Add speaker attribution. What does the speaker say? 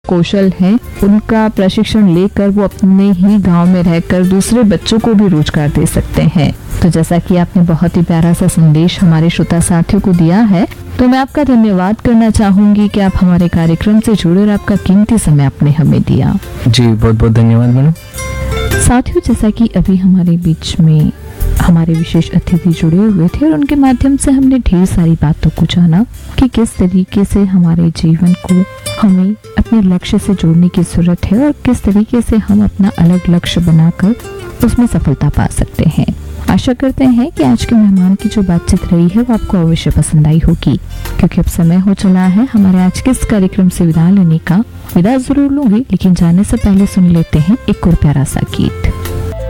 Speaker 1: कौशल है उनका प्रशिक्षण लेकर वो अपने ही गांव में रहकर दूसरे बच्चों को भी रोजगार दे सकते हैं। तो जैसा कि आपने बहुत ही प्यारा सा संदेश हमारे श्रोता साथियों को दिया है, तो मैं आपका धन्यवाद करना चाहूंगी कि आप हमारे कार्यक्रम से जुड़े और आपका कीमती समय आपने हमें दिया।
Speaker 2: जी बहुत बहुत धन्यवाद मैडम।
Speaker 1: साथियों, जैसा कि अभी हमारे बीच में हमारे विशेष अतिथि जुड़े हुए थे और उनके माध्यम से हमने ढेर सारी बातों को जाना कि किस तरीके से हमारे जीवन को हमें अपने लक्ष्य से जोड़ने की जरूरत है और किस तरीके से हम अपना अलग लक्ष्य बनाकर उसमें सफलता पा सकते हैं। आशा करते हैं कि आज के मेहमान की जो बातचीत रही है वो आपको अवश्य पसंद आई होगी, क्योंकि अब समय हो चला है हमारे आज के इस कार्यक्रम से विदा लेने का। विदा जरूर लूंगी, लेकिन जाने से पहले सुन लेते हैं एक और प्यारा सा गीत।